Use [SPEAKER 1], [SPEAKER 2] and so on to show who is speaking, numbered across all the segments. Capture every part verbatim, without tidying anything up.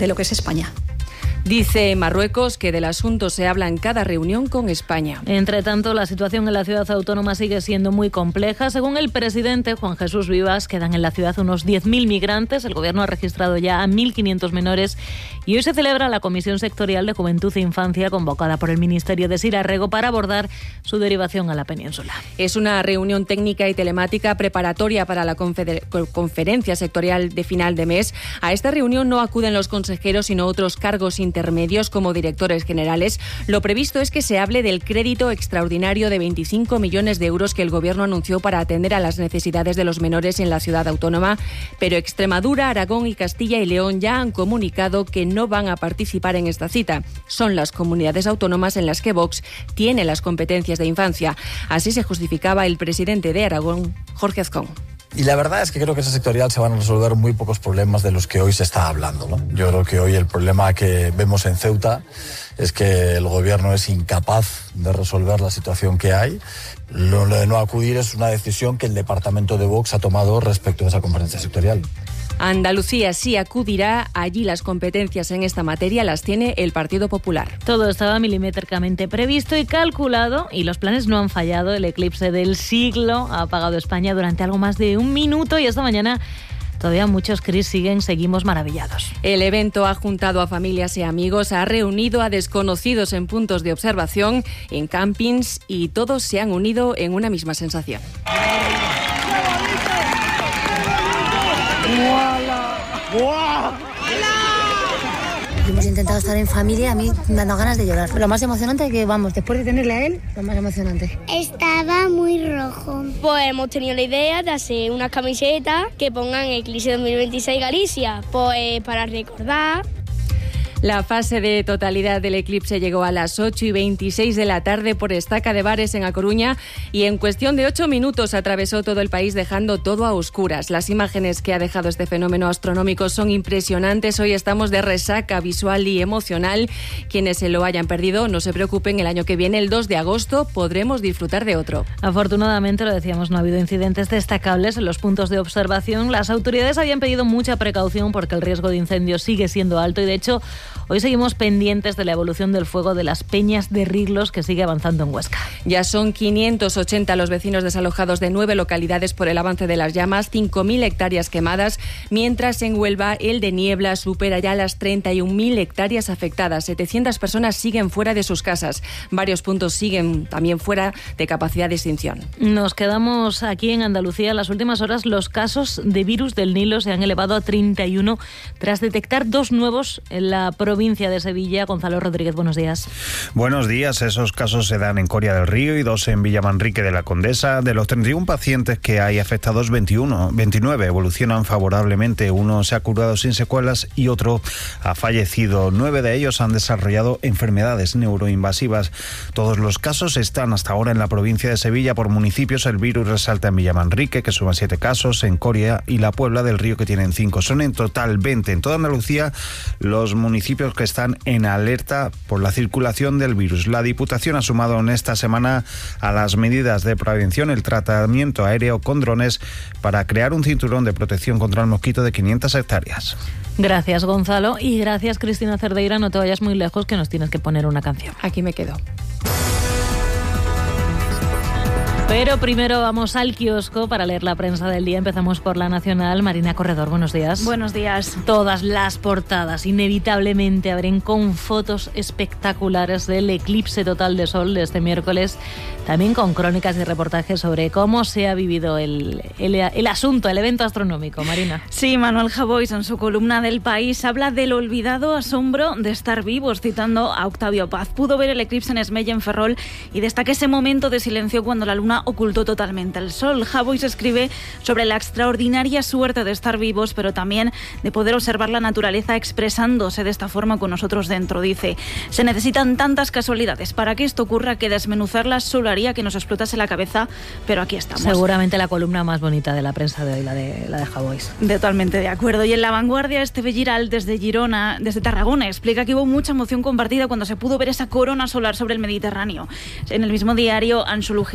[SPEAKER 1] de lo que es España.
[SPEAKER 2] Dice Marruecos que del asunto se habla en cada reunión con España.
[SPEAKER 3] Entre tanto, la situación en la ciudad autónoma sigue siendo muy compleja. Según el presidente Juan Jesús Vivas, quedan en la ciudad unos diez mil migrantes. El gobierno ha registrado ya a mil quinientos menores y hoy se celebra la Comisión Sectorial de Juventud e Infancia convocada por el Ministerio de Sira Rego para abordar su derivación a la península.
[SPEAKER 2] Es una reunión técnica y telemática preparatoria para la confeder- conferencia sectorial de final de mes. A esta reunión no acuden los consejeros, sino otros cargos intermedios como directores generales. Lo previsto es que se hable del crédito extraordinario de veinticinco millones de euros que el Gobierno anunció para atender a las necesidades de los menores en la ciudad autónoma, pero Extremadura, Aragón y Castilla y León ya han comunicado que no van a participar en esta cita. Son las comunidades autónomas en las que Vox tiene las competencias de infancia. Así se justificaba el presidente de Aragón, Jorge Azcón.
[SPEAKER 4] Y la verdad es que creo que esa sectorial se van a resolver muy pocos problemas de los que hoy se está hablando, ¿no? Yo creo que hoy el problema que vemos en Ceuta es que el gobierno es incapaz de resolver la situación que hay. Lo de no acudir es una decisión que el departamento de Vox ha tomado respecto a esa conferencia sectorial.
[SPEAKER 2] Andalucía sí acudirá, allí las competencias en esta materia las tiene el Partido Popular.
[SPEAKER 3] Todo estaba milimétricamente previsto y calculado y los planes no han fallado. El eclipse del siglo ha apagado España durante algo más de un minuto y esta mañana todavía muchos, Cris, siguen, seguimos maravillados.
[SPEAKER 2] El evento ha juntado a familias y amigos, ha reunido a desconocidos en puntos de observación, en campings y todos se han unido en una misma sensación.
[SPEAKER 5] Hemos intentado estar en familia, a mí me han dado ganas de llorar. Lo más emocionante que, vamos, después de tenerle a él, lo más emocionante.
[SPEAKER 6] Estaba muy rojo. Pues hemos tenido la idea de hacer unas camisetas que pongan Eclipse dos mil veintiséis Galicia, pues para recordar.
[SPEAKER 2] La fase de totalidad del eclipse llegó a las ocho y veintiséis de la tarde por Estaca de Bares en A Coruña y en cuestión de ocho minutos atravesó todo el país dejando todo a oscuras. Las imágenes que ha dejado este fenómeno astronómico son impresionantes. Hoy estamos de resaca visual y emocional. Quienes se lo hayan perdido, no se preocupen, el año que viene, el dos de agosto, podremos disfrutar de otro.
[SPEAKER 3] Afortunadamente, lo decíamos, no ha habido incidentes destacables en los puntos de observación. Las autoridades habían pedido mucha precaución porque el riesgo de incendio sigue siendo alto y, de hecho, hoy seguimos pendientes de la evolución del fuego de las Peñas de Riglos, que sigue avanzando en Huesca.
[SPEAKER 2] Ya son quinientos ochenta los vecinos desalojados de nueve localidades por el avance de las llamas, cinco mil hectáreas quemadas, mientras en Huelva el de Niebla supera ya las treinta y un mil hectáreas afectadas. setecientas personas siguen fuera de sus casas. Varios puntos siguen también fuera de capacidad de extinción.
[SPEAKER 3] Nos quedamos aquí en Andalucía. En las últimas horas los casos de virus del Nilo se han elevado a treinta y uno tras detectar dos nuevos en la provincia de Sevilla. Gonzalo Rodríguez, buenos días.
[SPEAKER 7] Buenos días. Esos casos se dan en Coria del Río y dos en Villamanrique de la Condesa. De los treinta y uno pacientes que hay afectados, veintiuno, veintinueve evolucionan favorablemente. Uno se ha curado sin secuelas y otro ha fallecido. Nueve de ellos han desarrollado enfermedades neuroinvasivas. Todos los casos están hasta ahora en la provincia de Sevilla. Por municipios, el virus resalta en Villamanrique, que suman siete casos, en Coria y la Puebla del Río, que tienen cinco. Son en total veinte. En toda Andalucía, los municipios que están en alerta por la circulación del virus. La Diputación ha sumado en esta semana a las medidas de prevención el tratamiento aéreo con drones para crear un cinturón de protección contra el mosquito de quinientas hectáreas.
[SPEAKER 3] Gracias, Gonzalo, y gracias, Cristina Cerdeira. No te vayas muy lejos, que nos tienes que poner una canción.
[SPEAKER 2] Aquí me quedo.
[SPEAKER 3] Pero primero vamos al kiosco para leer la prensa del día. Empezamos por La Nacional. Marina Corredor, buenos días.
[SPEAKER 8] Buenos días.
[SPEAKER 3] Todas las portadas inevitablemente abren con fotos espectaculares del eclipse total de sol de este miércoles, también con crónicas y reportajes sobre cómo se ha vivido el, el, el asunto, el evento astronómico. Marina.
[SPEAKER 8] Sí, Manuel Javois en su columna del País habla del olvidado asombro de estar vivos, citando a Octavio Paz. Pudo ver el eclipse en Esmella, en Ferrol, y destaca ese momento de silencio cuando la luna ocultó totalmente el sol. Javois escribe sobre la extraordinaria suerte de estar vivos, pero también de poder observar la naturaleza expresándose de esta forma con nosotros dentro. Dice: se necesitan tantas casualidades para que esto ocurra que desmenuzarlas solo haría que nos explotase la cabeza, pero aquí estamos.
[SPEAKER 3] Seguramente la columna más bonita de la prensa de hoy, la de, la de Javois.
[SPEAKER 8] Totalmente de acuerdo. Y en La Vanguardia, Esteve Giral, desde Girona, desde Tarragona, explica que hubo mucha emoción compartida cuando se pudo ver esa corona solar sobre el Mediterráneo. En el mismo diario, Anxolu Gilde hace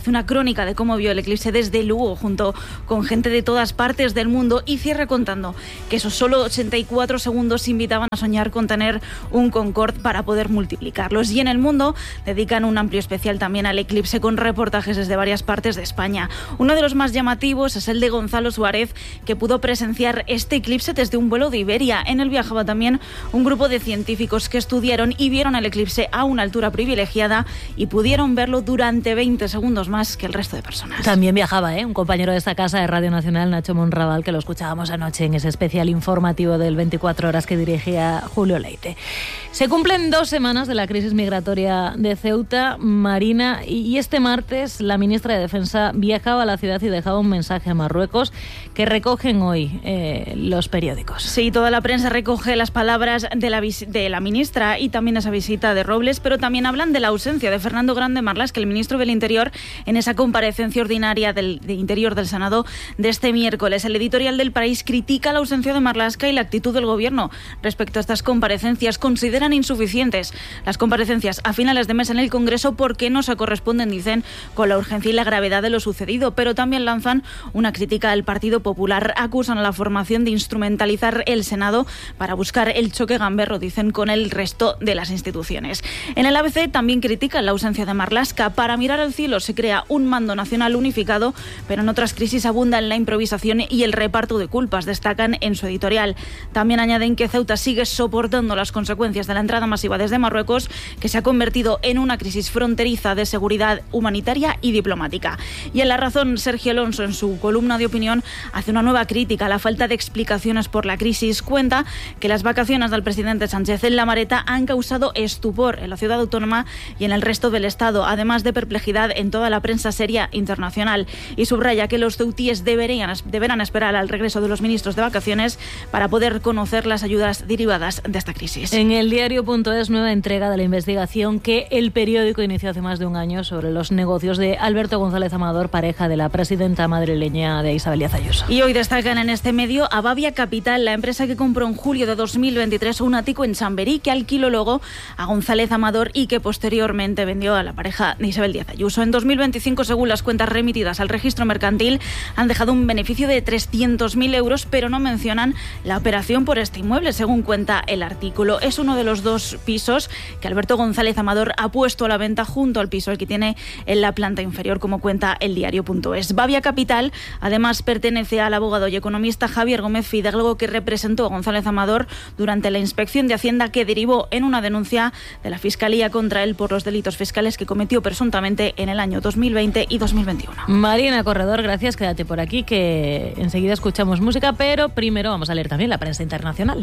[SPEAKER 8] hace una crónica de cómo vio el eclipse desde Lugo, junto con gente de todas partes del mundo, y cierra contando que esos solo ochenta y cuatro segundos invitaban a soñar con tener un Concorde para poder multiplicarlos. Y en el mundo dedican un amplio especial también al eclipse, con reportajes desde varias partes de España. Uno de los más llamativos es el de Gonzalo Suárez, que pudo presenciar este eclipse desde un vuelo de Iberia. En él viajaba también un grupo de científicos que estudiaron y vieron el eclipse a una altura privilegiada y pudieron verlo durante veinte segundos más que el resto de personas.
[SPEAKER 3] También viajaba, ¿eh? un compañero de esta casa de Radio Nacional, Nacho Monraval, que lo escuchábamos anoche en ese especial informativo del veinticuatro horas que dirigía Julio Leite. Se cumplen dos semanas de la crisis migratoria de Ceuta, Marina, y este martes la ministra de Defensa viajaba a la ciudad y dejaba un mensaje a Marruecos que recogen hoy eh, los periódicos.
[SPEAKER 8] Sí, toda la prensa recoge las palabras de la, de la ministra y también esa visita de Robles, pero también hablan de la ausencia de Fernando Grande Marlaska, el ministro del Interior, en esa comparecencia ordinaria del de Interior del Senado de este miércoles. El editorial del País critica la ausencia de Marlaska y la actitud del Gobierno respecto a estas comparecencias. Consideran insuficientes las comparecencias a finales de mes en el Congreso porque no se corresponden, dicen, con la urgencia y la gravedad de lo sucedido, pero también lanzan una crítica al Partido Popular. Acusan a la formación de instrumentalizar el Senado para buscar el choque gamberro, dicen, con el resto de las instituciones. En el A B C también critican la ausencia de Marlaska. Para mirar al cielo se crea un mando nacional unificado, pero en otras crisis abundan la improvisación y el reparto de culpas, destacan en su editorial. También añaden que Ceuta sigue soportando las consecuencias de la entrada masiva desde Marruecos, que se ha convertido en una crisis fronteriza de seguridad humanitaria y diplomática. Y en La Razón, Sergio Alonso, en su columna de opinión, hace una nueva crítica a la falta de explicaciones por la crisis. Cuenta que las vacaciones del presidente Sánchez en La Mareta han causado estupor en la ciudad autónoma y en el resto del Estado, además de perplejidad en toda la prensa seria internacional. Y subraya que los ceutíes deberían, deberán esperar al regreso de los ministros de vacaciones para poder conocer las ayudas derivadas de esta crisis.
[SPEAKER 3] En el diario.es, nueva entrega de la investigación que el periódico inició hace más de un año sobre los negocios de Alberto González Amador, pareja de la presidenta madrileña de Isabel Díaz Ayuso.
[SPEAKER 8] Y hoy destacan en este medio a Bavia Capital, la empresa que compró en julio de dos mil veintitrés un ático en Chamberí, que alquiló luego a González Amador y que posteriormente vendió a la pareja de Isabel Díaz Ayuso. En dos mil veinticinco, según las cuentas remitidas al registro mercantil, han dejado un beneficio de trescientos mil euros, pero no mencionan la operación por este inmueble, según cuenta el artículo. Es uno de los dos pisos que Alberto González Amador ha puesto a la venta junto al piso el que tiene en la planta inferior, como cuenta el diario.es. Bavia Capital además pertenece al abogado y economista Javier Gómez Fidalgo, que representó a González Amador durante la inspección de Hacienda que derivó en una denuncia de la Fiscalía contra él por los delitos fiscales que cometió presuntamente en el año dos mil veinte y dos mil veintiuno.
[SPEAKER 3] Marina Corredor, gracias, quédate por aquí que enseguida escuchamos música, pero primero vamos a leer también la prensa internacional.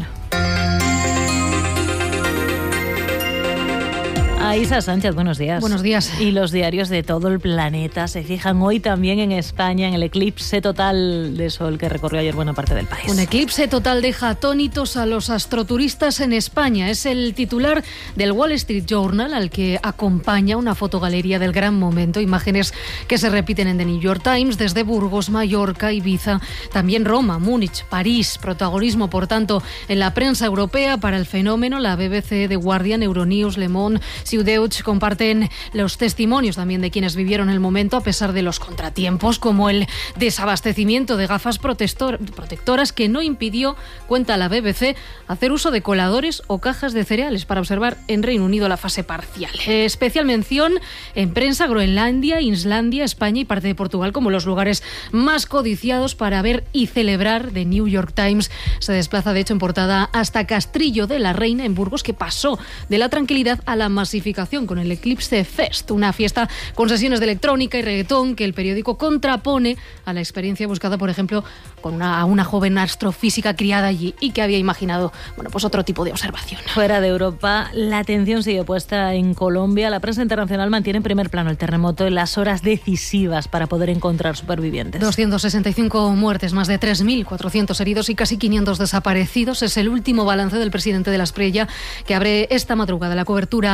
[SPEAKER 3] Aísa Sánchez, buenos días.
[SPEAKER 1] Buenos días.
[SPEAKER 3] Y los diarios de todo el planeta se fijan hoy también en España, en el eclipse total de sol que recorrió ayer buena parte del país.
[SPEAKER 1] Un eclipse total deja atónitos a los astroturistas en España. Es el titular del Wall Street Journal, al que acompaña una fotogalería del gran momento, imágenes que se repiten en The New York Times, desde Burgos, Mallorca, Ibiza, también Roma, Múnich, París. Protagonismo, por tanto, en la prensa europea para el fenómeno. La B B C, The Guardian, Euronews, Le Monde, Deutsch comparten los testimonios también de quienes vivieron el momento a pesar de los contratiempos, como el desabastecimiento de gafas protectoras que no impidió, cuenta la B B C, hacer uso de coladores o cajas de cereales para observar en Reino Unido la fase parcial. Especial mención en prensa Groenlandia, Islandia, España y parte de Portugal como los lugares más codiciados para ver y celebrar. The New York Times se desplaza de hecho en portada hasta Castrillo de la Reina en Burgos, que pasó de la tranquilidad a la masificación con el Eclipse Fest, una fiesta con sesiones de electrónica y reggaetón que el periódico contrapone a la experiencia buscada, por ejemplo, con una, a una joven astrofísica criada allí y que había imaginado, bueno, pues otro tipo de observación.
[SPEAKER 3] Fuera de Europa, la atención sigue puesta en Colombia. La prensa internacional mantiene en primer plano el terremoto en las horas decisivas para poder encontrar supervivientes.
[SPEAKER 1] doscientas sesenta y cinco muertes, más de tres mil cuatrocientos heridos y casi quinientos desaparecidos. Es el último balance del presidente de la Espriella, que abre esta madrugada la cobertura local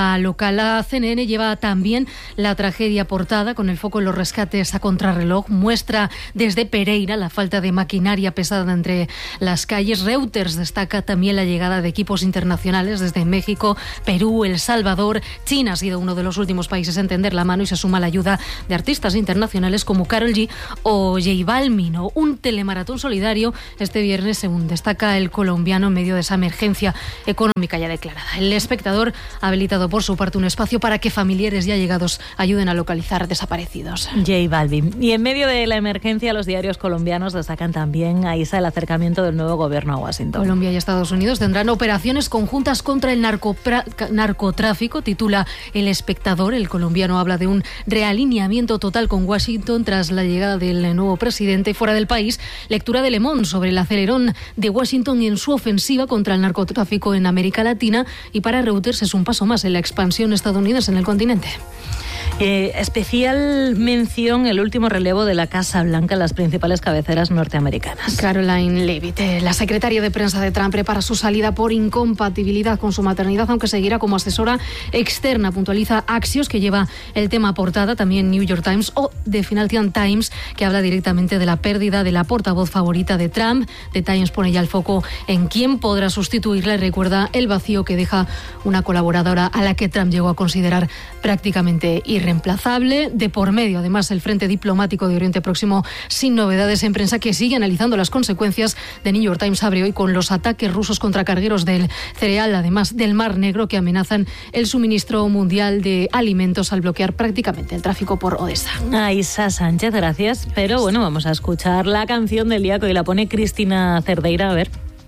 [SPEAKER 1] local. La C N N lleva también la tragedia portada con el foco en los rescates a contrarreloj. Muestra desde Pereira la falta de maquinaria pesada entre las calles. Reuters destaca también la llegada de equipos internacionales desde México, Perú, El Salvador. China ha sido uno de los últimos países en tender la mano y se suma la ayuda de artistas internacionales como Karol G o J Balvin. O un telemaratón solidario este viernes, según destaca el colombiano, en medio de esa emergencia económica ya declarada. El Espectador ha habilitado por su parte un espacio para que familiares y allegados ayuden a localizar desaparecidos.
[SPEAKER 3] J Balvin. Y en medio de la emergencia, los diarios colombianos destacan también a Isa el acercamiento del nuevo gobierno a Washington.
[SPEAKER 1] Colombia y Estados Unidos tendrán operaciones conjuntas contra el narcopra- narcotráfico, titula El Espectador. El colombiano habla de un realineamiento total con Washington tras la llegada del nuevo presidente. Fuera del país, lectura de Le Monde sobre el acelerón de Washington en su ofensiva contra el narcotráfico en América Latina, y para Reuters es un paso más en la expansión estadounidense en el continente.
[SPEAKER 3] Eh, especial mención el último relevo de la Casa Blanca en las principales cabeceras norteamericanas.
[SPEAKER 1] Caroline Leavitt, eh, la secretaria de prensa de Trump, prepara su salida por incompatibilidad con su maternidad, aunque seguirá como asesora externa. Puntualiza Axios, que lleva el tema a portada, también New York Times o The Financial Times, que habla directamente de la pérdida de la portavoz favorita de Trump. The Times pone ya el foco en quién podrá sustituirla y recuerda el vacío que deja una colaboradora a la que Trump llegó a considerar prácticamente irreemplazable. De por medio, además, el frente diplomático de Oriente Próximo sin novedades en prensa, que sigue analizando las consecuencias. The New York Times abre hoy con los ataques rusos contra cargueros del cereal, además del Mar Negro, que amenazan el suministro mundial de alimentos al bloquear prácticamente el tráfico por Odessa.
[SPEAKER 3] A Isa Sánchez, gracias. Pero bueno, vamos a escuchar la canción del día que hoy la pone Cristina Cerdeira. A ver.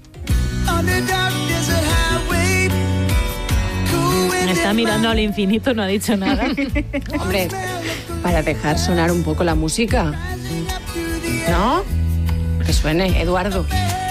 [SPEAKER 3] Está mirando al infinito, no ha dicho nada.
[SPEAKER 2] Hombre, para dejar sonar un poco la música, ¿no? Que suene, Eduardo.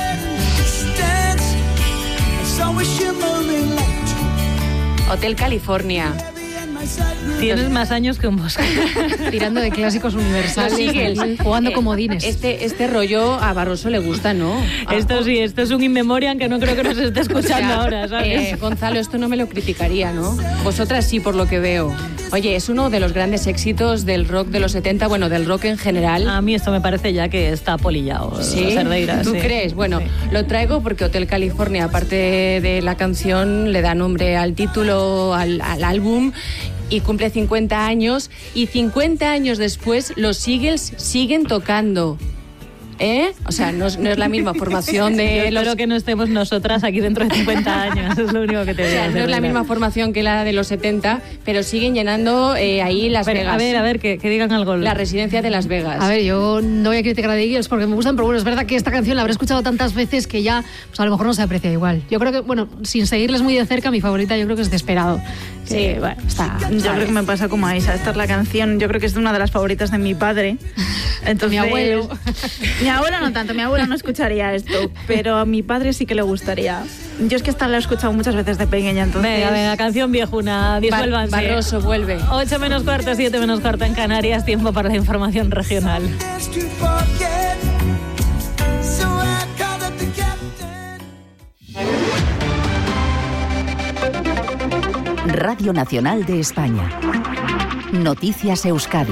[SPEAKER 2] Hotel California.
[SPEAKER 3] Tienes más años que un bosque.
[SPEAKER 1] Tirando de clásicos universales,
[SPEAKER 2] No sigues.
[SPEAKER 1] jugando
[SPEAKER 2] Eh,
[SPEAKER 1] comodines.
[SPEAKER 2] Este, este rollo a Barroso le gusta, ¿no?
[SPEAKER 3] Esto sí, esto es un in memoriam que no creo que nos esté escuchando
[SPEAKER 2] O sea,
[SPEAKER 3] ahora, ¿sabes?
[SPEAKER 2] eh, Gonzalo, esto no me lo criticaría, ¿no? Vosotras sí, por lo que veo. Oye, es uno de los grandes éxitos del rock de los setenta, bueno, del rock en general.
[SPEAKER 3] A mí esto me parece ya que está polillado.
[SPEAKER 2] ¿Sí?
[SPEAKER 3] Cerdeira,
[SPEAKER 2] ¿Tú
[SPEAKER 3] sí.
[SPEAKER 2] crees? Bueno,
[SPEAKER 3] Sí.
[SPEAKER 2] lo traigo porque Hotel California, aparte de la canción, le da nombre al título, al, al álbum, y cumple cincuenta años, y cincuenta años después los Eagles siguen tocando. ¿Eh? O sea, no es, no es la misma formación de
[SPEAKER 3] Yo
[SPEAKER 2] los...
[SPEAKER 3] espero que no estemos nosotras aquí dentro de cincuenta años, es lo único que te
[SPEAKER 2] O
[SPEAKER 3] digo.
[SPEAKER 2] sea, no es la misma formación que la de los setenta, pero siguen llenando eh, ahí Las
[SPEAKER 3] A ver,
[SPEAKER 2] Vegas.
[SPEAKER 3] a ver, a ver, que, que digan algo.
[SPEAKER 2] La residencia de Las Vegas.
[SPEAKER 1] A ver, yo no voy a criticar a The Eagles porque me gustan, pero bueno, es verdad que esta canción la habré escuchado tantas veces que ya, pues a lo mejor no se aprecia igual. Yo creo que, bueno, sin seguirles muy de cerca, mi favorita yo creo que es Desperado.
[SPEAKER 2] Sí,
[SPEAKER 1] Eh, bueno, está...
[SPEAKER 8] Yo
[SPEAKER 1] ¿sabes?
[SPEAKER 8] creo que me pasa como a Isa. Esta es la canción, yo creo que es de una de las favoritas de mi padre. Entonces,
[SPEAKER 1] Mi abuelo.
[SPEAKER 8] Mi abuelo no tanto, mi abuelo no escucharía esto, pero a mi padre sí que le gustaría. Yo es que esta la he escuchado muchas veces de pequeña, entonces...
[SPEAKER 3] Venga, venga, canción viejuna,
[SPEAKER 2] Bar-
[SPEAKER 3] disuélvanse.
[SPEAKER 2] Barroso vuelve.
[SPEAKER 3] ocho menos cuarto, siete menos cuarto en Canarias, tiempo para la información regional.
[SPEAKER 9] Radio Nacional de España. Noticias Euskadi.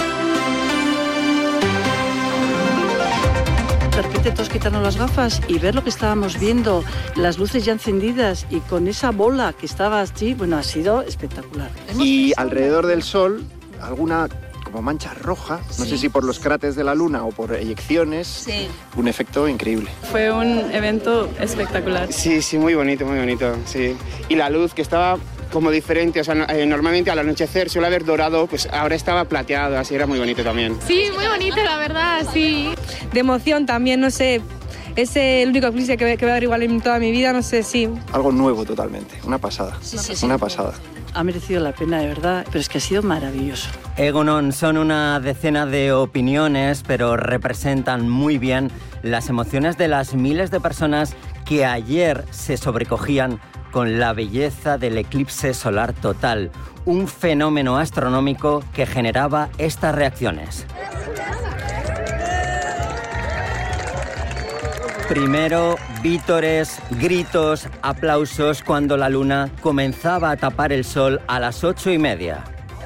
[SPEAKER 10] De repente todos quitarnos las gafas y ver lo que estábamos viendo, las luces ya encendidas y con esa bola que estaba allí, bueno, ha sido espectacular.
[SPEAKER 11] Y alrededor del Sol, alguna como mancha roja, no
[SPEAKER 12] Sí.
[SPEAKER 11] sé si por los cráteres de la Luna o por eyecciones,
[SPEAKER 12] Sí.
[SPEAKER 11] un efecto increíble.
[SPEAKER 12] Fue un evento espectacular.
[SPEAKER 13] Sí, sí, muy bonito, muy bonito, sí. Y la luz que estaba como diferente, o sea, no- eh, normalmente al anochecer suele haber dorado, pues ahora estaba plateado, así era muy bonito también.
[SPEAKER 12] Sí, muy bonito, la verdad, sí. De emoción también, no sé. Es el único eclipse que, que voy a ver igual en toda mi vida, no sé, sí.
[SPEAKER 11] Algo nuevo totalmente, una pasada,
[SPEAKER 10] Sí, sí, sí.
[SPEAKER 11] una pasada.
[SPEAKER 10] Ha merecido la pena, de verdad, pero es que ha sido maravilloso.
[SPEAKER 14] Egunon, son una decena de opiniones, pero representan muy bien las emociones de las miles de personas que ayer se sobrecogían con la belleza del eclipse solar total, un fenómeno astronómico que generaba estas reacciones. Primero, vítores, gritos, aplausos cuando la luna comenzaba a tapar el sol a las ocho y media.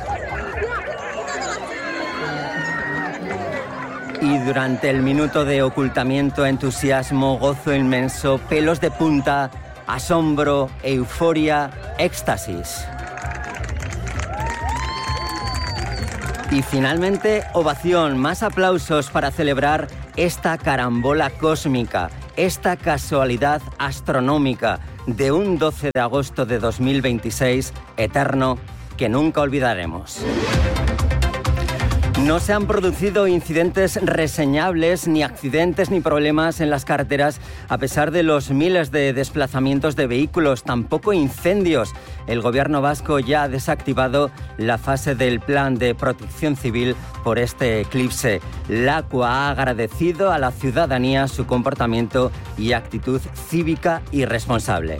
[SPEAKER 14] Y durante el minuto de ocultamiento, entusiasmo, gozo inmenso, pelos de punta, asombro, euforia, éxtasis. Y finalmente, ovación, más aplausos para celebrar esta carambola cósmica, esta casualidad astronómica de un doce de agosto de dos mil veintiséis, eterno, que nunca olvidaremos. No se han producido incidentes reseñables, ni accidentes ni problemas en las carreteras, a pesar de los miles de desplazamientos de vehículos, tampoco incendios. El gobierno vasco ya ha desactivado la fase del plan de protección civil por este eclipse. LACUA ha agradecido a la ciudadanía su comportamiento y actitud cívica y responsable.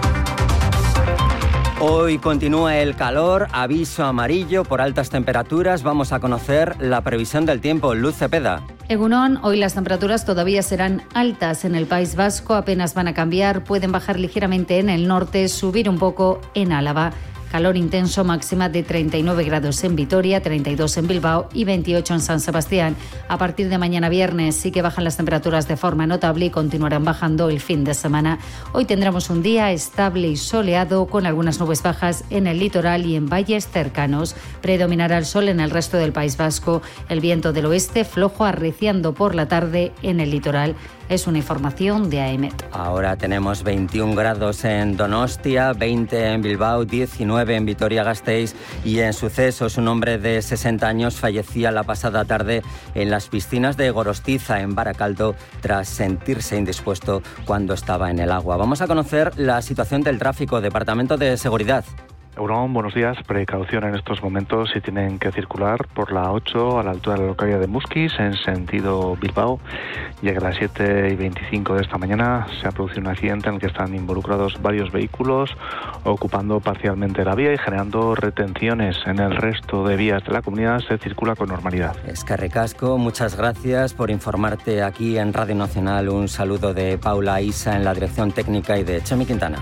[SPEAKER 14] Hoy continúa el calor, aviso amarillo por altas temperaturas. Vamos a conocer la previsión del tiempo. Luz Cepeda.
[SPEAKER 15] Egunon, hoy las temperaturas todavía serán altas en el País Vasco, apenas van a cambiar, pueden bajar ligeramente en el norte, subir un poco en Álava. Calor intenso, máxima de treinta y nueve grados en Vitoria, treinta y dos en Bilbao y veintiocho en San Sebastián. A partir de mañana viernes sí que bajan las temperaturas de forma notable y continuarán bajando el fin de semana. Hoy tendremos un día estable y soleado con algunas nubes bajas en el litoral y en valles cercanos. Predominará el sol en el resto del País Vasco. El viento del oeste flojo arreciando por la tarde en el litoral. Es una información de AEMET.
[SPEAKER 14] Ahora tenemos veintiún grados en Donostia, veinte en Bilbao, diecinueve en Vitoria-Gasteiz y en sucesos un hombre de sesenta años fallecía la pasada tarde en las piscinas de Gorostiza en Baracaldo tras sentirse indispuesto cuando estaba en el agua. Vamos a conocer la situación del tráfico. Departamento de Seguridad.
[SPEAKER 16] Eurón, buenos días. Precaución en estos momentos si tienen que circular por la ocho a la altura de la localidad de Musquis en sentido Bilbao, ya que a las siete y veinticinco de esta mañana se ha producido un accidente en el que están involucrados varios vehículos ocupando parcialmente la vía y generando retenciones. En el resto de vías de la comunidad se circula con normalidad.
[SPEAKER 14] Eskerrik asko, muchas gracias por informarte aquí en Radio Nacional. Un saludo de Paula Isa en la dirección técnica y de Chemi Quintana.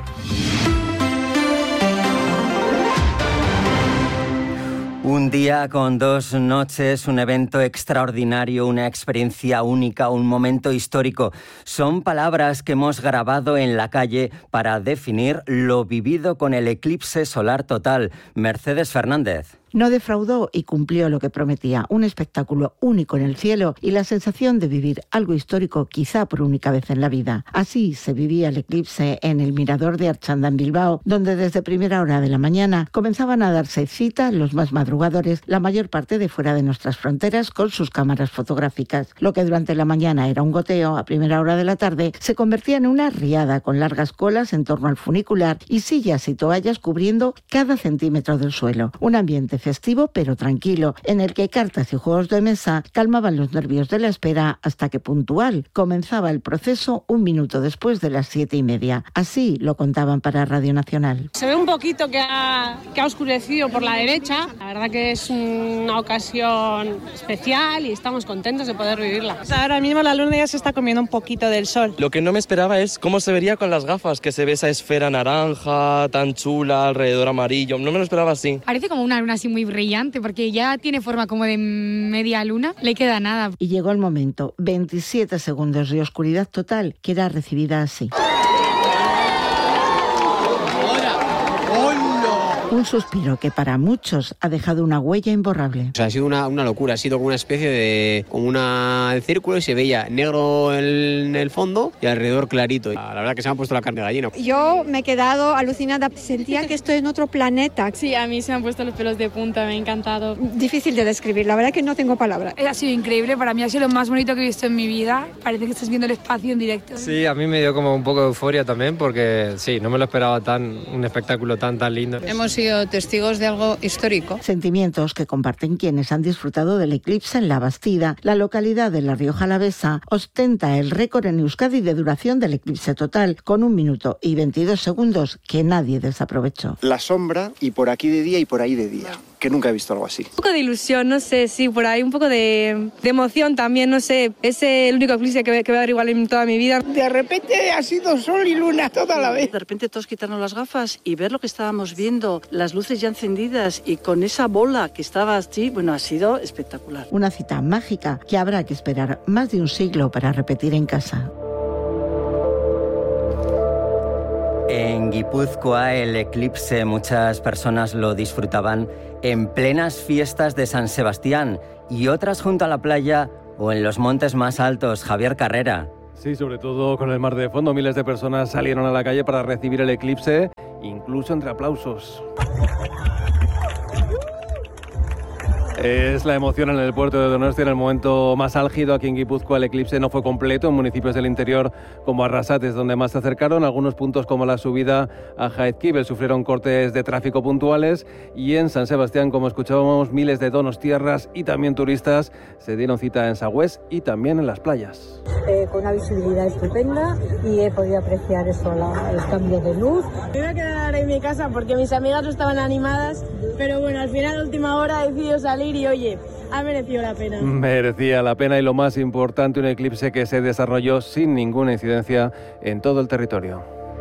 [SPEAKER 14] Un día con dos noches, un evento extraordinario, una experiencia única, un momento histórico. Son palabras que hemos grabado en la calle para definir lo vivido con el eclipse solar total. Mercedes Fernández.
[SPEAKER 17] No defraudó y cumplió lo que prometía, un espectáculo único en el cielo y la sensación de vivir algo histórico quizá por única vez en la vida. Así se vivía el eclipse en el mirador de Archanda en Bilbao, donde desde primera hora de la mañana comenzaban a darse cita los más madrugadores, la mayor parte de fuera de nuestras fronteras, con sus cámaras fotográficas. Lo que durante la mañana era un goteo, a primera hora de la tarde se convertía en una riada con largas colas en torno al funicular y sillas y toallas cubriendo cada centímetro del suelo. Un ambiente festivo pero tranquilo, en el que cartas y juegos de mesa calmaban los nervios de la espera hasta que puntual comenzaba el proceso un minuto después de las siete y media. Así lo contaban para Radio Nacional.
[SPEAKER 18] Se ve un poquito que ha, que ha oscurecido por la derecha. La verdad que es una ocasión especial y estamos contentos de poder vivirla.
[SPEAKER 19] Ahora mismo la luna ya se está comiendo un poquito del sol.
[SPEAKER 20] Lo que no me esperaba es cómo se vería con las gafas, que se ve esa esfera naranja tan chula, alrededor amarillo. No me lo esperaba así.
[SPEAKER 21] Parece como una luna así muy brillante, porque ya tiene forma como de media luna, le queda nada.
[SPEAKER 17] Y llegó el momento, veintisiete segundos de oscuridad total, que era recibida así. Un suspiro que para muchos ha dejado una huella imborrable.
[SPEAKER 22] O sea, ha sido una, una locura, ha sido como una especie de como una de círculo y se veía negro en el fondo y alrededor clarito. La verdad que se me ha puesto la carne de gallina.
[SPEAKER 23] Yo me he quedado alucinada, sentía que estoy en otro planeta.
[SPEAKER 24] Sí, a mí se me han puesto los pelos de punta, me ha encantado.
[SPEAKER 23] Difícil de describir, la verdad que no tengo palabras.
[SPEAKER 21] Ha sido increíble, para mí ha sido lo más bonito que he visto en mi vida. Parece que estás viendo el espacio en directo.
[SPEAKER 25] Sí, a mí me dio como un poco de euforia también porque sí, no me lo esperaba tan, un espectáculo tan tan lindo.
[SPEAKER 26] Hemos sido testigos de algo histórico.
[SPEAKER 17] Sentimientos que comparten quienes han disfrutado del eclipse en La Bastida. La localidad de La Rioja Alavesa ostenta el récord en Euskadi de duración del eclipse total, con un minuto y veintidós segundos que nadie desaprovechó.
[SPEAKER 11] La sombra y por aquí de día y por ahí de día. que nunca he visto algo así.
[SPEAKER 12] Un poco de ilusión, no sé, sí, por ahí, un poco de, de emoción también, no sé. Es el único eclipse que, que voy a ver igual en toda mi vida.
[SPEAKER 10] De repente ha sido sol y luna toda la vez. De repente todos quitarnos las gafas y ver lo que estábamos viendo, las luces ya encendidas y con esa bola que estaba allí, bueno, ha sido espectacular.
[SPEAKER 17] Una cita mágica que habrá que esperar más de un siglo para repetir en casa.
[SPEAKER 14] En Guipúzcoa el eclipse muchas personas lo disfrutaban en plenas fiestas de San Sebastián y otras junto a la playa o en los montes más altos. Javier Carrera.
[SPEAKER 1] Sí, sobre todo con el mar de fondo, miles de personas salieron a la calle para recibir el eclipse, incluso entre aplausos. Es la emoción en el puerto de Donostia en el momento más álgido. Aquí en Guipúzcoa el eclipse no fue completo. En municipios del interior como Arrasate es donde más se acercaron. Algunos puntos como la subida a Jaizkibel sufrieron cortes de tráfico puntuales. Y en San Sebastián, como escuchábamos, miles de donostiarras y también turistas se dieron cita en Sagüés y también en las playas.
[SPEAKER 4] Eh, con una visibilidad estupenda y he podido apreciar eso, la, el cambio de luz.
[SPEAKER 5] Me voy a quedar en mi casa porque mis amigas no estaban animadas, pero bueno, al final, a última hora, he decidido salir y oye, ha merecido la pena.
[SPEAKER 1] Merecía la pena y lo más importante, un eclipse que se desarrolló sin ninguna incidencia en todo el territorio.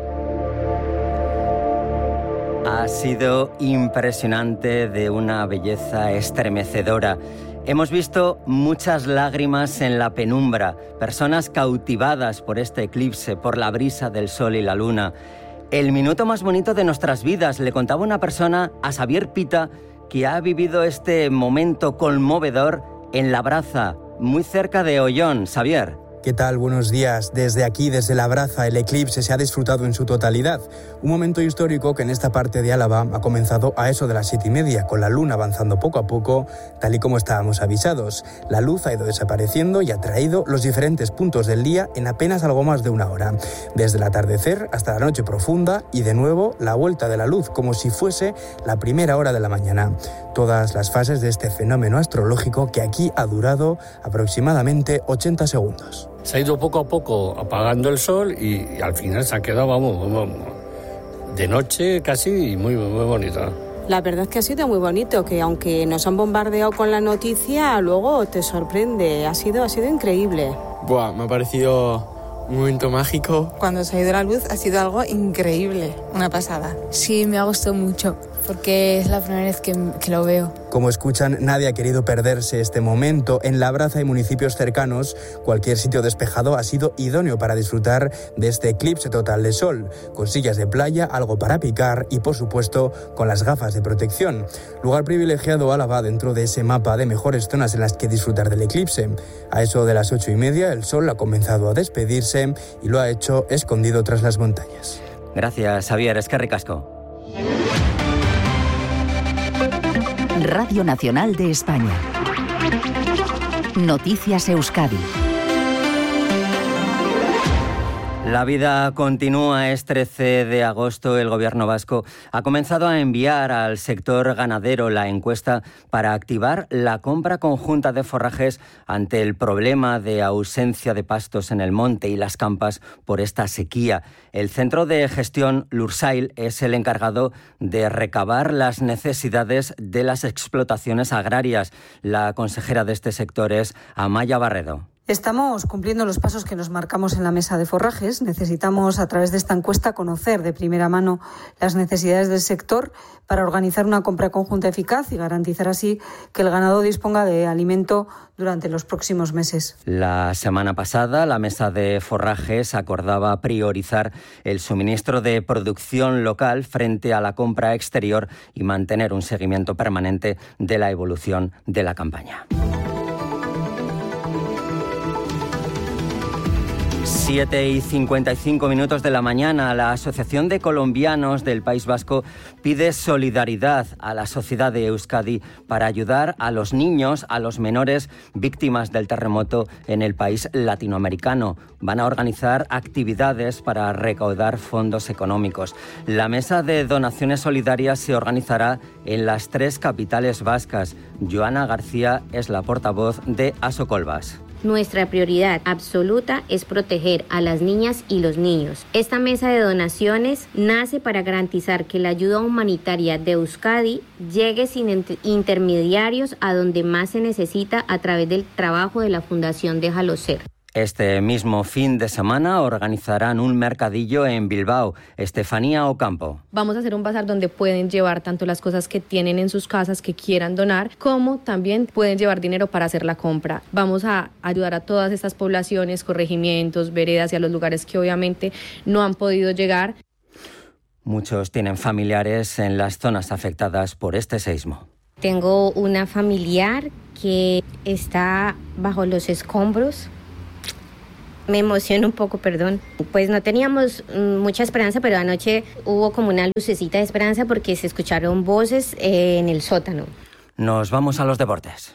[SPEAKER 14] Ha sido impresionante, de una belleza estremecedora. Hemos visto muchas lágrimas en la penumbra, personas cautivadas por este eclipse, por la brisa del sol y la luna. El minuto más bonito de nuestras vidas, le contaba una persona a Xavier Pita, que ha vivido este momento conmovedor en Labraza, muy cerca de Ollón. Xavier.
[SPEAKER 6] ¿Qué tal? Buenos días. Desde aquí, desde Labraza, el eclipse se ha disfrutado en su totalidad. Un momento histórico que en esta parte de Álava ha comenzado a eso de las siete y media, con la luna avanzando poco a poco, tal y como estábamos avisados. La luz ha ido desapareciendo y ha traído los diferentes puntos del día en apenas algo más de una hora. Desde el atardecer hasta la noche profunda y de nuevo la vuelta de la luz, como si fuese la primera hora de la mañana. Todas las fases de este fenómeno astrológico que aquí ha durado aproximadamente ochenta segundos.
[SPEAKER 7] Se ha ido poco a poco apagando el sol y, y al final se ha quedado, vamos, vamos, de noche casi muy, muy bonita.
[SPEAKER 8] La verdad es que ha sido muy bonito, que aunque nos han bombardeado con la noticia, luego te sorprende. Ha sido, ha sido increíble.
[SPEAKER 27] Buah, me ha parecido un momento mágico.
[SPEAKER 28] Cuando se ha ido la luz ha sido algo increíble, una pasada.
[SPEAKER 29] Sí, me ha gustado mucho, porque es la primera vez que, que lo veo.
[SPEAKER 6] Como escuchan, nadie ha querido perderse este momento. En Labraza y municipios cercanos, cualquier sitio despejado ha sido idóneo para disfrutar de este eclipse total de sol, con sillas de playa, algo para picar y, por supuesto, con las gafas de protección. Lugar privilegiado Álava dentro de ese mapa de mejores zonas en las que disfrutar del eclipse. A eso de las ocho y media, el sol ha comenzado a despedirse y lo ha hecho escondido tras las montañas.
[SPEAKER 14] Gracias, Xavier. Es que ricasco.
[SPEAKER 9] Radio Nacional de España. Noticias Euskadi.
[SPEAKER 14] La vida continúa. Es trece de agosto. El Gobierno vasco ha comenzado a enviar al sector ganadero la encuesta para activar la compra conjunta de forrajes ante el problema de ausencia de pastos en el monte y las campas por esta sequía. El Centro de Gestión Lursail es el encargado de recabar las necesidades de las explotaciones agrarias. La consejera de este sector es Amaya Barredo.
[SPEAKER 30] Estamos cumpliendo los pasos que nos marcamos en la mesa de forrajes. Necesitamos, a través de esta encuesta, conocer de primera mano las necesidades del sector para organizar una compra conjunta eficaz y garantizar así que el ganado disponga de alimento durante los próximos meses.
[SPEAKER 14] La semana pasada, la mesa de forrajes acordaba priorizar el suministro de producción local frente a la compra exterior y mantener un seguimiento permanente de la evolución de la campaña. siete y cincuenta y cinco minutos de la mañana, la Asociación de Colombianos del País Vasco pide solidaridad a la sociedad de Euskadi para ayudar a los niños, a los menores víctimas del terremoto en el país latinoamericano. Van a organizar actividades para recaudar fondos económicos. La mesa de donaciones solidarias se organizará en las tres capitales vascas. Joana García es la portavoz de Asocolvas.
[SPEAKER 2] Nuestra prioridad absoluta es proteger a las niñas y los niños. Esta mesa de donaciones nace para garantizar que la ayuda humanitaria de Euskadi llegue sin intermediarios a donde más se necesita a través del trabajo de la Fundación Déjalo Ser.
[SPEAKER 14] Este mismo fin de semana organizarán un mercadillo en Bilbao. Estefanía Ocampo.
[SPEAKER 3] Vamos a hacer un bazar donde pueden llevar tanto las cosas que tienen en sus casas que quieran donar, como también pueden llevar dinero para hacer la compra. Vamos a ayudar a todas estas poblaciones, corregimientos, veredas y a los lugares que obviamente no han podido llegar.
[SPEAKER 14] Muchos tienen familiares en las zonas afectadas por este seísmo.
[SPEAKER 2] Tengo una familiar que está bajo los escombros. Me emociono un poco, perdón. Pues no teníamos mucha esperanza, pero anoche hubo como una lucecita de esperanza porque se escucharon voces eh, en el sótano.
[SPEAKER 14] Nos vamos a los deportes.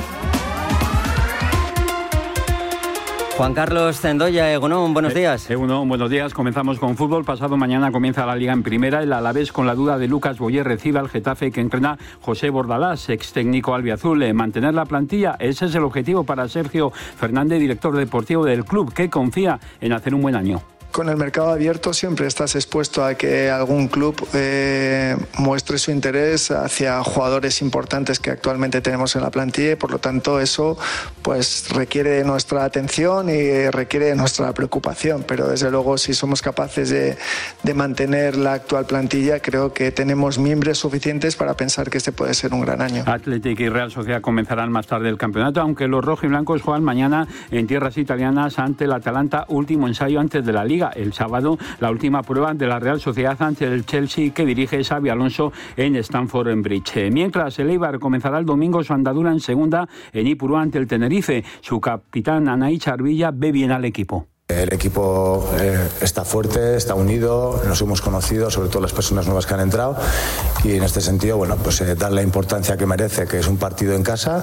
[SPEAKER 14] Juan Carlos Zendoya, Egunon, buenos días.
[SPEAKER 13] Eh, Egunon, buenos días. Comenzamos con fútbol. Pasado mañana comienza la Liga en Primera. El Alavés, con la duda de Lucas Boyer, recibe al Getafe, que entrena José Bordalás, ex técnico albiazul. Eh, mantener la plantilla, ese es el objetivo para Sergio Fernández, director deportivo del club, que confía en hacer un buen año.
[SPEAKER 15] Con el mercado abierto siempre estás expuesto a que algún club eh, muestre su interés hacia jugadores importantes que actualmente tenemos en la plantilla y por lo tanto eso pues requiere de nuestra atención y requiere de nuestra preocupación, pero desde luego si somos capaces de, de mantener la actual plantilla creo que tenemos miembros suficientes para pensar que este puede ser un gran año.
[SPEAKER 13] Athletic y Real Sociedad comenzarán más tarde el campeonato, aunque los rojiblancos juegan mañana en tierras italianas ante el Atalanta, último ensayo antes de la Liga. El sábado, la última prueba de la Real Sociedad ante el Chelsea, que dirige Xabi Alonso en Stamford Bridge. Mientras, el Eibar comenzará el domingo su andadura en segunda en Ipurú ante el Tenerife. Su capitán, Anaí Charvilla, ve bien al equipo.
[SPEAKER 16] El equipo eh, está fuerte, está unido, nos hemos conocido, sobre todo las personas nuevas que han entrado, y en este sentido, bueno, pues eh, dar la importancia que merece, que es un partido en casa,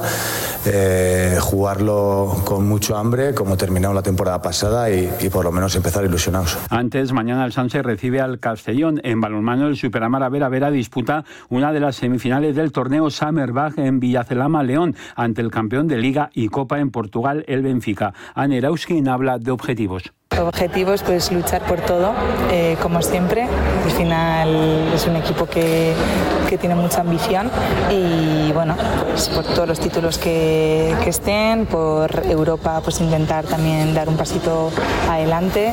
[SPEAKER 16] eh, jugarlo con mucho hambre, como terminamos la temporada pasada, y, y por lo menos empezar ilusionados.
[SPEAKER 13] Antes, mañana el Sanse recibe al Castellón. En balonmano, el Superamara Vera Vera disputa una de las semifinales del torneo Summerbag en Villacelama, León, ante el campeón de Liga y Copa en Portugal, el Benfica. Anne Erauskin habla de objetivos.
[SPEAKER 18] Objetivos, pues luchar por todo, eh, como siempre. Al final es un equipo que, que tiene mucha ambición y bueno, pues por todos los títulos que, que estén, por Europa, pues intentar también dar un pasito adelante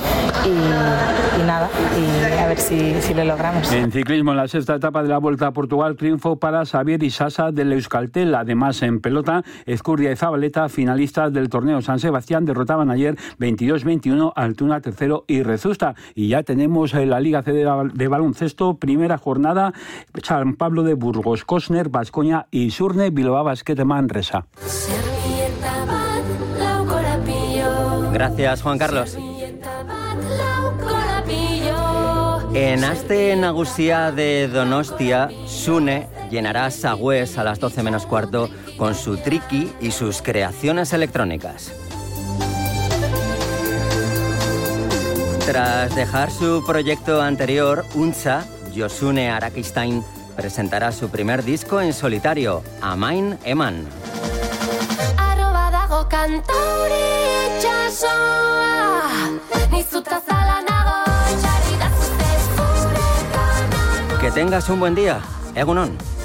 [SPEAKER 18] y, y nada, y a ver si, si lo logramos.
[SPEAKER 13] En ciclismo, en la sexta etapa de la Vuelta a Portugal, triunfo para Xavier Isasa del Euskaltel. Además, en pelota, Ezcurdia y Zabaleta, finalistas del torneo San Sebastián, derrotaban ayer veintidós veintiuno al Altuna tercero y Rezusta. Y ya tenemos la Liga C de baloncesto, primera jornada, San Pablo de Burgos, Cosner, Baskonia y Surne, Bilbao Basket Manresa.
[SPEAKER 14] Gracias, Juan Carlos. En Aste Nagusia de Donostia, Sune llenará Sagües a las doce menos cuarto con su triqui y sus creaciones electrónicas. Tras dejar su proyecto anterior, Untza, Josune Arakistain presentará su primer disco en solitario, Amain Eman. Que tengas un buen día. Egunon.